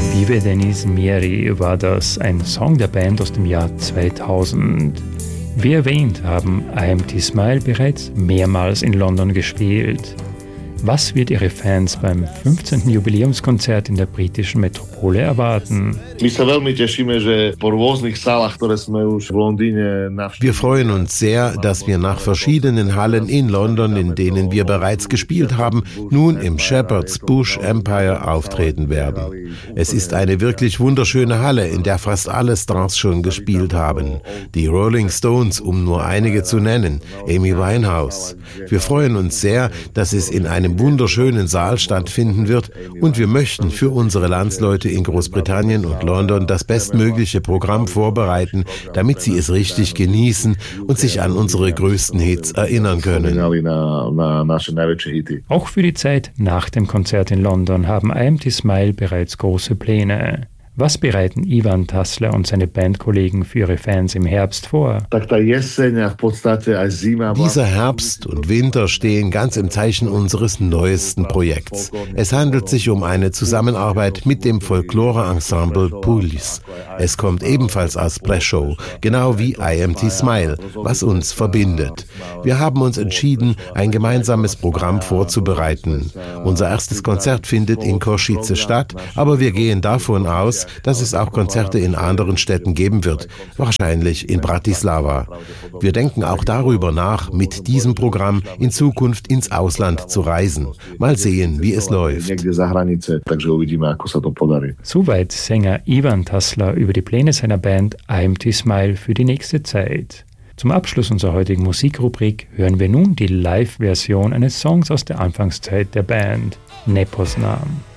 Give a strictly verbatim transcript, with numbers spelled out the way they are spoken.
Vive Denis Mieri war das, ein Song der Band aus dem Jahr zweitausend. Wie erwähnt, haben I Am T Smile bereits mehrmals in London gespielt. Was wird Ihre Fans beim fünfzehnten Jubiläumskonzert in der britischen Metropole erwarten? Wir freuen uns sehr, dass wir nach verschiedenen Hallen in London, in denen wir bereits gespielt haben, nun im Shepherd's Bush Empire auftreten werden. Es ist eine wirklich wunderschöne Halle, in der fast alle Stars schon gespielt haben. Die Rolling Stones, um nur einige zu nennen, Amy Winehouse. Wir freuen uns sehr, dass es in einem wunderschönen Saal stattfinden wird und wir möchten für unsere Landsleute in Großbritannien und London das bestmögliche Programm vorbereiten, damit sie es richtig genießen und sich an unsere größten Hits erinnern können. Auch für die Zeit nach dem Konzert in London haben I Am T Smile bereits große Pläne. Was bereiten Ivan Tassler und seine Bandkollegen für ihre Fans im Herbst vor? Dieser Herbst und Winter stehen ganz im Zeichen unseres neuesten Projekts. Es handelt sich um eine Zusammenarbeit mit dem Folklore-Ensemble Pulis. Es kommt ebenfalls aus Breslau, genau wie I Am T Smile, was uns verbindet. Wir haben uns entschieden, ein gemeinsames Programm vorzubereiten. Unser erstes Konzert findet in Košice statt, aber wir gehen davon aus, dass es auch Konzerte in anderen Städten geben wird, wahrscheinlich in Bratislava. Wir denken auch darüber nach, mit diesem Programm in Zukunft ins Ausland zu reisen. Mal sehen, wie es läuft. Soweit Sänger Ivan Tassler über die Pläne seiner Band I Am T Smile für die nächste Zeit. Zum Abschluss unserer heutigen Musikrubrik hören wir nun die Live-Version eines Songs aus der Anfangszeit der Band, Nepos Nam.